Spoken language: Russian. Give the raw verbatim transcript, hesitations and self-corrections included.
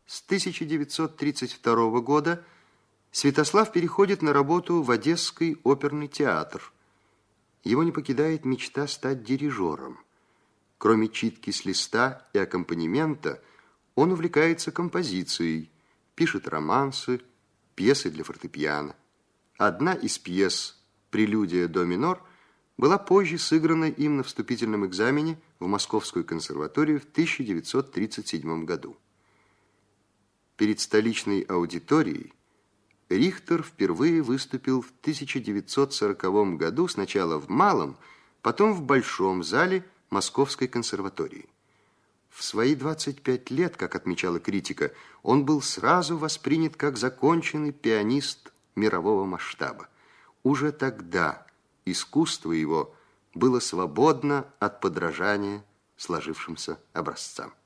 С тысяча девятьсот тридцать второго года Святослав переходит на работу в Одесский оперный театр. Его не покидает мечта стать дирижером. Кроме читки с листа и аккомпанемента, он увлекается композицией, пишет романсы, пьесы для фортепиано. Одна из пьес «Прелюдия до минор» была позже сыграна им на вступительном экзамене в Московскую консерваторию в тысяча девятьсот тридцать седьмом году. Перед столичной аудиторией Рихтер впервые выступил в тысяча девятьсот сороковом году сначала в малом, потом в большом зале Московской консерватории. В свои двадцать пять лет, как отмечала критика, он был сразу воспринят как законченный пианист мирового масштаба. Уже тогда искусство его было свободно от подражания сложившимся образцам.